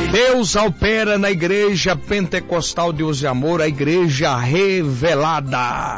Deus opera na igreja pentecostal Deus de Amor, a igreja revelada.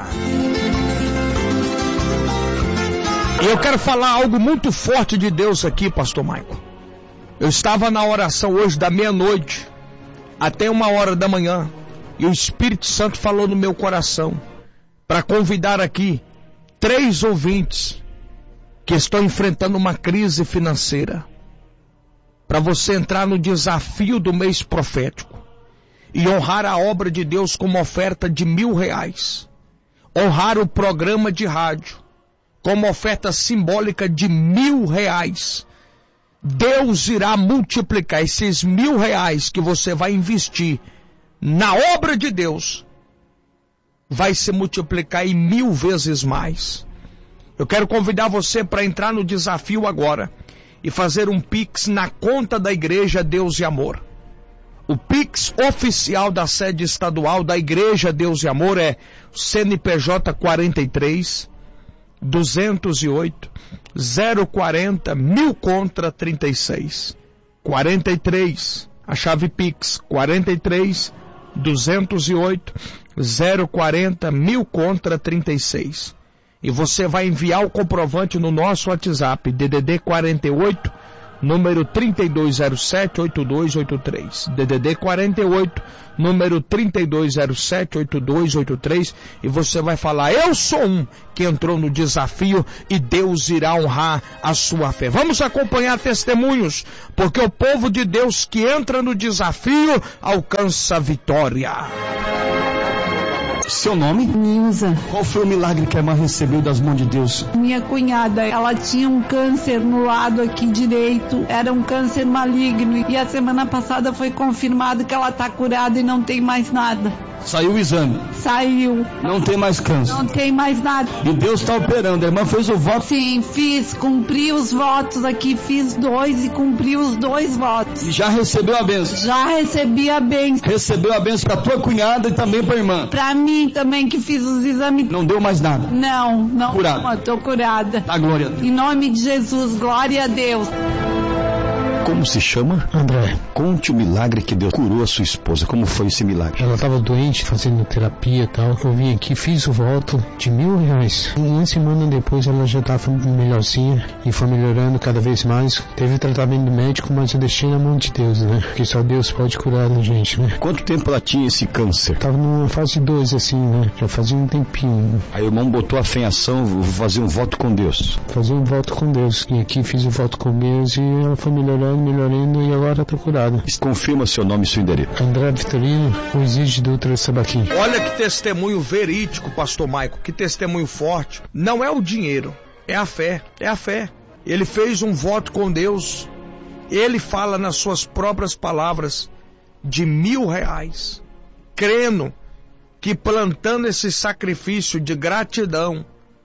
E eu quero falar algo muito forte de Deus aqui, pastor Maico. Eu estava na oração hoje da meia-noite até 1h da manhã, e o Espírito Santo falou no meu coração para convidar aqui 3 ouvintes que estão enfrentando uma crise financeira, para você entrar no desafio do mês profético e honrar a obra de Deus com uma oferta de R$1.000, honrar o programa de rádio com uma oferta simbólica de R$1.000. Deus irá multiplicar esses R$1.000 que você vai investir na obra de Deus, vai se multiplicar em 1000 vezes mais. Eu quero convidar você para entrar no desafio agora e fazer um Pix na conta da Igreja Deus e Amor. O Pix oficial da sede estadual da Igreja Deus e Amor é CNPJ 43 208 040 1000 contra 36. 43, a chave Pix 43 208 040 1000 contra 36. E você vai enviar o comprovante no nosso WhatsApp, DDD 48, número 3207-8283. DDD 48, número 3207-8283. E você vai falar, eu sou um que entrou no desafio e Deus irá honrar a sua fé. Vamos acompanhar testemunhos, porque o povo de Deus que entra no desafio alcança a vitória. Seu nome? Nilza. Qual foi o milagre que a irmã recebeu das mãos de Deus? Minha cunhada, ela tinha um câncer no lado aqui direito, era um câncer maligno, e a semana passada foi confirmado que ela está curada e não tem mais nada. Saiu o exame? Saiu. Não tem mais câncer? Não tem mais nada. E Deus está operando, a irmã fez o voto? Sim, cumpri os votos aqui, fiz 2 e cumpri os 2 votos. E já recebeu a bênção? Já recebi a bênção. Recebeu a bênção para tua cunhada e também para a irmã? Para mim também, que fiz os exames. Não deu mais nada? Não. Curada? Estou curada. Dá glória a Deus. Em nome de Jesus, glória a Deus. Como se chama? André. Conte o milagre que Deus curou a sua esposa. Como foi esse milagre? Ela estava doente, fazendo terapia e tal. Eu vim aqui, fiz o voto de R$1.000. E uma semana depois ela já estava melhorzinha e foi melhorando cada vez mais. Teve tratamento médico, mas eu deixei na mão de Deus, né? Porque só Deus pode curar a gente, né? Quanto tempo ela tinha esse câncer? Tava numa fase 2, assim, né? Já fazia um tempinho. Né? Aí o irmão botou a fé em ação, vou fazer um voto com Deus. Fazer um voto com Deus. E aqui fiz o voto com Deus e ela foi melhorando e agora está curada. Confirma seu nome e seu endereço. André Vitorino, o Exídio Dutra Sabaquim. Olha que testemunho verídico, pastor Maico, que testemunho forte. Não é o dinheiro, é a fé, Ele fez um voto com Deus, ele fala nas suas próprias palavras de R$1.000, crendo que plantando esse sacrifício de gratidão,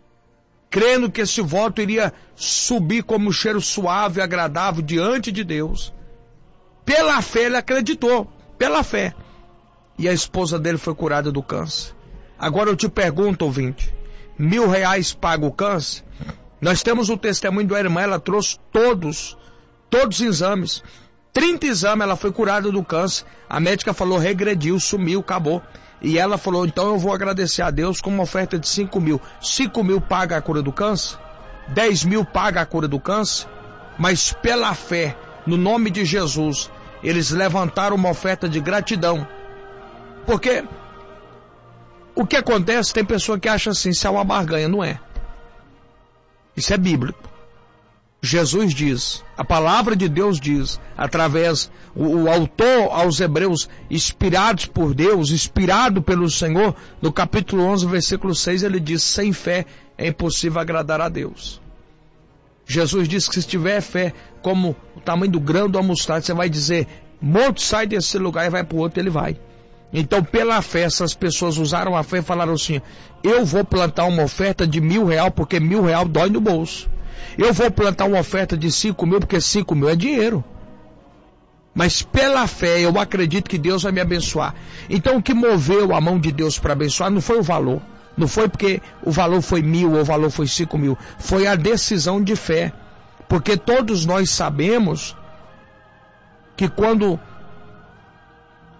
crendo que esse voto iria subir como um cheiro suave e agradável diante de Deus. Pela fé ele acreditou, pela fé. E a esposa dele foi curada do câncer. Agora eu te pergunto, ouvinte, R$1.000 paga o câncer? Nós temos o testemunho da irmã, ela trouxe todos os exames. 30 exames, ela foi curada do câncer. A médica falou, regrediu, sumiu, acabou. E ela falou, então eu vou agradecer a Deus com uma oferta de 5.000. 5.000 paga a cura do câncer? 10.000 paga a cura do câncer? Mas pela fé, no nome de Jesus, eles levantaram uma oferta de gratidão. Porque o que acontece, tem pessoa que acha assim, isso é uma barganha, não é. Isso é bíblico. Jesus diz, a palavra de Deus diz, através, o autor aos Hebreus, inspirados por Deus, inspirado pelo Senhor, no capítulo 11, versículo 6, ele diz, sem fé é impossível agradar a Deus. Jesus disse que se tiver fé, como o tamanho do grão do mostarda, você vai dizer, monte, sai desse lugar e vai para o outro, ele vai. Então, pela fé, essas pessoas usaram a fé e falaram assim, eu vou plantar uma oferta de R$1.000, porque R$1.000 dói no bolso. Eu vou plantar uma oferta de 5.000, porque 5.000 é dinheiro. Mas pela fé, eu acredito que Deus vai me abençoar. Então, o que moveu a mão de Deus para abençoar não foi o valor. Não foi porque o valor foi 1.000 ou o valor foi 5.000. Foi a decisão de fé. Porque todos nós sabemos que quando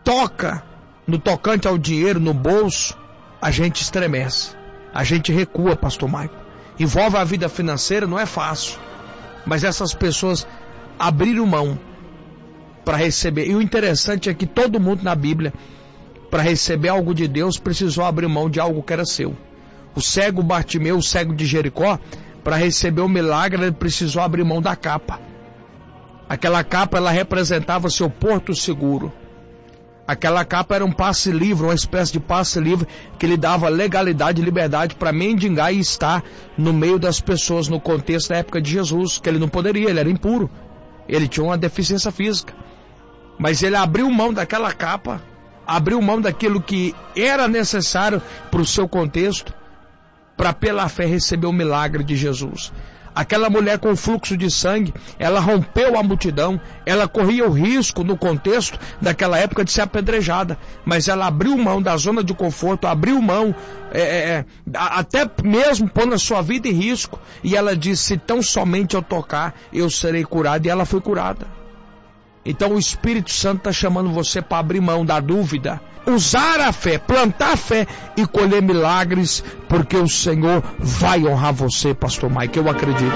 toca no tocante ao dinheiro, no bolso, a gente estremece. A gente recua, pastor Maico. Envolve a vida financeira, não é fácil. Mas essas pessoas abriram mão para receber. E o interessante é que todo mundo na Bíblia, para receber algo de Deus, precisou abrir mão de algo que era seu. O cego Bartimeu, o cego de Jericó, para receber o milagre, ele precisou abrir mão da capa. Aquela capa, ela representava seu porto seguro. Aquela capa era um passe livre, uma espécie de passe livre que lhe dava legalidade e liberdade para mendigar e estar no meio das pessoas no contexto da época de Jesus, que ele não poderia, ele era impuro. Ele tinha uma deficiência física. Mas ele abriu mão daquela capa, abriu mão daquilo que era necessário para o seu contexto, para pela fé receber o milagre de Jesus. Aquela mulher com fluxo de sangue, ela rompeu a multidão, ela corria o risco no contexto daquela época de ser apedrejada, mas ela abriu mão da zona de conforto, abriu mão, até mesmo pondo a sua vida em risco, e ela disse: se tão somente eu tocar, eu serei curada, e ela foi curada. Então o Espírito Santo está chamando você para abrir mão da dúvida, usar a fé, plantar a fé e colher milagres, porque o Senhor vai honrar você, pastor Mike, eu acredito.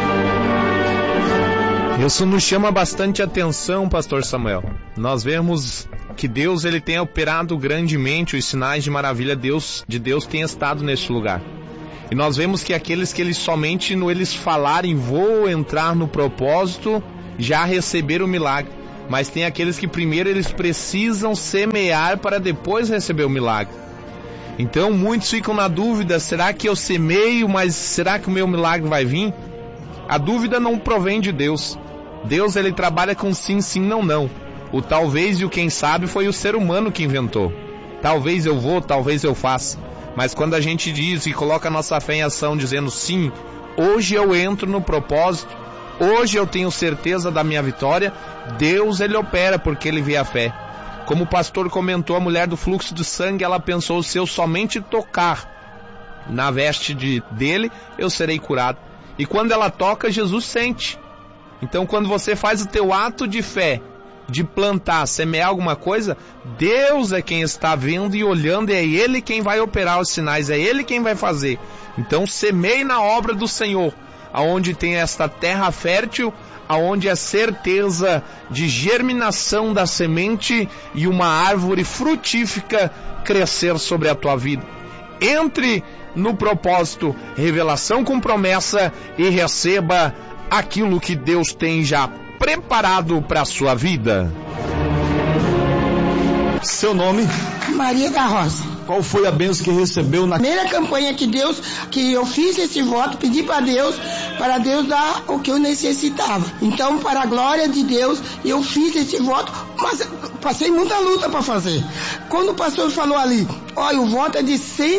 Isso nos chama bastante atenção, pastor Samuel. Nós vemos que Deus, ele tem operado grandemente, os sinais de maravilha de Deus tem estado neste lugar. E nós vemos que aqueles que eles somente no eles falarem vou entrar no propósito, já receberam o milagre. Mas tem aqueles que primeiro eles precisam semear para depois receber o milagre. Então muitos ficam na dúvida: será que eu semeio, mas será que o meu milagre vai vir? A dúvida não provém de Deus. Deus, ele trabalha com sim, sim, não, não. O talvez e o quem sabe foi o ser humano que inventou. Talvez eu vou, talvez eu faça. Mas quando a gente diz e coloca a nossa fé em ação dizendo: sim, hoje eu entro no propósito, hoje eu tenho certeza da minha vitória, Deus, ele opera porque ele vê a fé. Como o pastor comentou, a mulher do fluxo de sangue, ela pensou: se eu somente tocar na veste dele, eu serei curado. E quando ela toca, Jesus sente. Então quando você faz o teu ato de fé, de plantar, semear alguma coisa, Deus é quem está vendo e olhando, e é Ele quem vai operar os sinais, é Ele quem vai fazer. Então semeie na obra do Senhor, aonde tem esta terra fértil, aonde é certeza de germinação da semente e uma árvore frutífica crescer sobre a tua vida. Entre no propósito, revelação com promessa, e receba aquilo que Deus tem já preparado para a sua vida. Seu nome? Maria da Rosa. Qual foi a bênção que recebeu na primeira campanha que eu fiz esse voto, pedi para Deus dar o que eu necessitava. Então, para a glória de Deus, eu fiz esse voto, mas passei muita luta para fazer. Quando o pastor falou ali: olha, o voto é de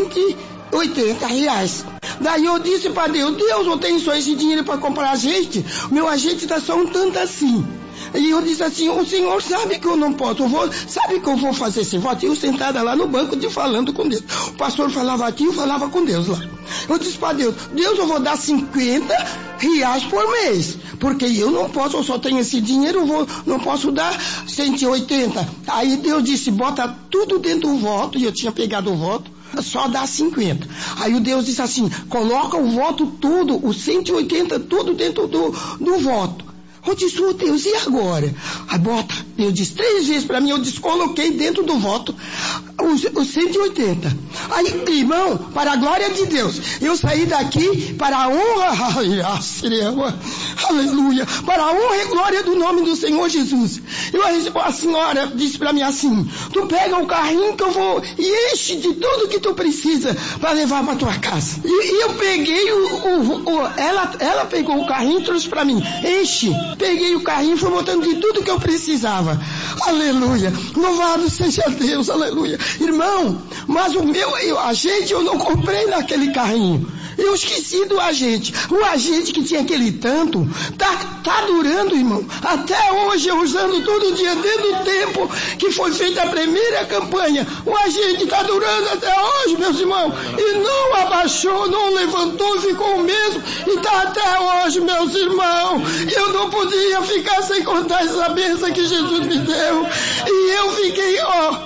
R$180. Daí eu disse para Deus: Deus, não tem só esse dinheiro para comprar agente, o meu agente está só um tanto assim. E eu disse assim: o Senhor sabe que eu não posso, sabe que eu vou fazer esse voto? E eu sentada lá no banco falando com Deus. O pastor falava aqui, eu falava com Deus lá. Eu disse para Deus: Deus, eu vou dar R$50 por mês, porque eu não posso, eu só tenho esse dinheiro, não posso dar 180. Aí Deus disse: bota tudo dentro do voto, e eu tinha pegado o voto, só dá 50. Aí o Deus disse assim: coloca o voto tudo, os 180 tudo dentro do voto. Eu disse: oh Deus, e agora? Aí bota, Deus disse 3 vezes para mim, eu descoloquei dentro do voto os 180. Aí, irmão, para a glória de Deus, eu saí daqui para a honra, aleluia, para a honra e glória do nome do Senhor Jesus. A senhora disse para mim assim: tu pega o carrinho que eu vou e enche de tudo que tu precisa para levar para tua casa. E eu peguei ela pegou o carrinho e trouxe para mim: enche. Peguei o carrinho e fui botando de tudo que eu precisava. Aleluia. Louvado seja Deus. Aleluia. Irmão, mas o agente eu não comprei naquele carrinho. Eu esqueci do agente. O agente que tinha aquele tanto, tá durando, irmão. Até hoje, eu usando todo dia, desde o tempo que foi feita a primeira campanha. O agente tá durando até hoje, meus irmãos. E não abaixou, não levantou, ficou o mesmo. E tá até hoje, meus irmãos. Eu não podia ficar sem contar essa bênção que Jesus me deu. E eu fiquei,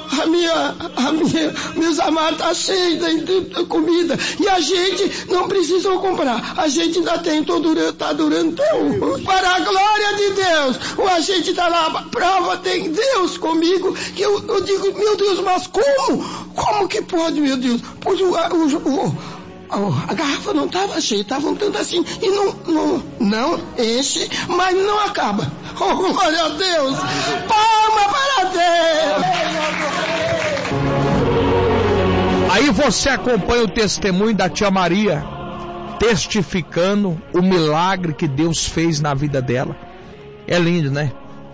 meus amados, tá cheio de comida. E a gente não precisou comprar. A gente ainda tem, tá durando até hoje. Para a glória de Deus. A gente tá lá, prova, tem Deus comigo, que eu digo, meu Deus, mas como? Como que pode, meu Deus? Pois a garrafa não estava cheia, estava um tanto assim, e não enche, mas não acaba. Oh, glória a Deus! Palma para Deus! Aí você acompanha o testemunho da tia Maria, testificando o milagre que Deus fez na vida dela. É lindo, né?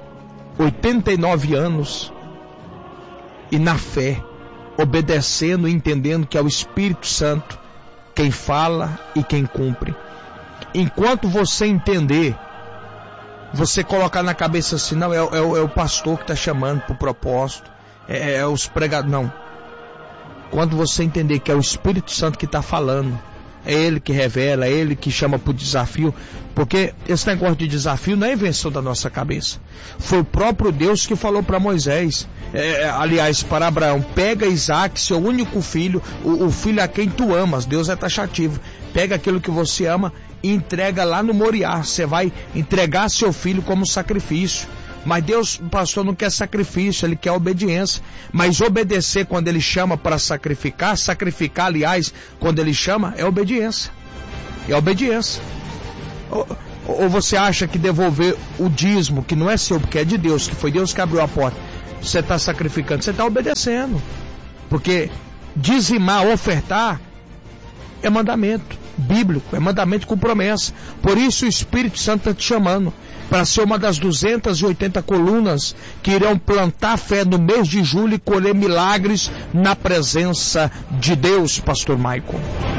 89 anos, e na fé, obedecendo e entendendo que é o Espírito Santo quem fala e quem cumpre. Enquanto você entender, você colocar na cabeça assim, não, é o pastor que está chamando para o propósito, é os pregadores, não. Quando você entender que é o Espírito Santo que está falando, é Ele que revela, é Ele que chama para o desafio, porque esse negócio de desafio não é invenção da nossa cabeça. Foi o próprio Deus que falou para Moisés, aliás, para Abraão: pega Isaac, seu único filho, o filho a quem tu amas. Deus é taxativo. Pega aquilo que você ama e entrega lá no Moriá. Você vai entregar seu filho como sacrifício. Mas Deus, pastor, não quer sacrifício, Ele quer obediência. Mas obedecer quando Ele chama para sacrificar, aliás, quando Ele chama, é obediência. É obediência. Ou você acha que devolver o dízimo, que não é seu, porque é de Deus, que foi Deus que abriu a porta, você está sacrificando, você está obedecendo. Porque dizimar, ofertar, é mandamento bíblico, é mandamento com promessa. Por isso o Espírito Santo está te chamando para ser uma das 280 colunas que irão plantar fé no mês de julho e colher milagres na presença de Deus, pastor Michael.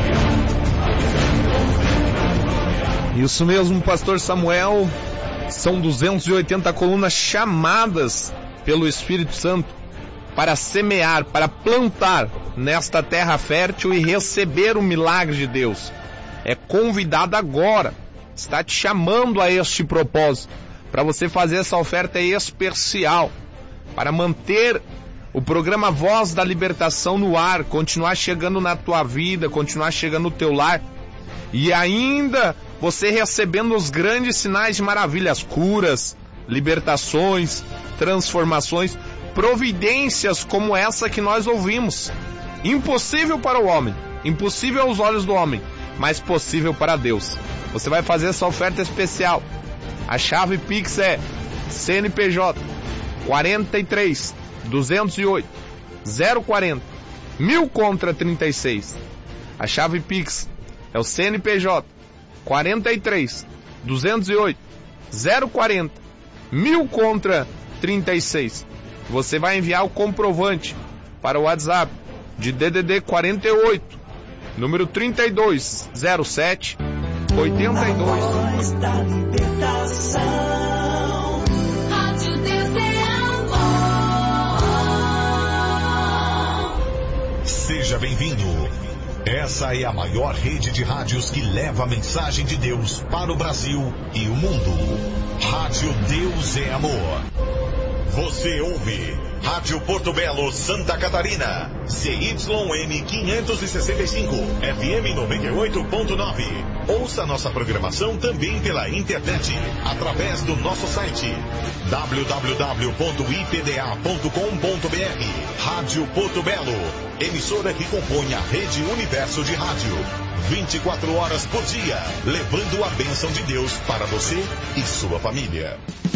Isso mesmo, pastor Samuel. São 280 colunas chamadas pelo Espírito Santo para semear, para plantar nesta terra fértil e receber o milagre de Deus. É convidado agora, está te chamando a este propósito, para você fazer essa oferta especial, para manter o programa Voz da Libertação no ar, continuar chegando na tua vida, continuar chegando no teu lar, e ainda você recebendo os grandes sinais de maravilhas, curas, libertações, transformações, providências como essa que nós ouvimos. Impossível para o homem, impossível aos olhos do homem, mas possível para Deus. Você vai fazer essa oferta especial. A chave Pix é CNPJ 43 208 040 1000 contra 36. A chave Pix é o CNPJ 43 208 040 1000 contra 36. Você vai enviar o comprovante para o WhatsApp de DDD 48, número 3207 82. Voz da Libertação. Rádio Deus é amor. Seja bem-vindo. Essa é a maior rede de rádios que leva a mensagem de Deus para o Brasil e o mundo. Rádio Deus é Amor. Você ouve Rádio Porto Belo, Santa Catarina, CYM 565, FM 98.9. Ouça nossa programação também pela internet, através do nosso site www.ipda.com.br. Rádio Porto Belo, emissora que compõe a Rede Universo de Rádio. 24 horas por dia, levando a bênção de Deus para você e sua família.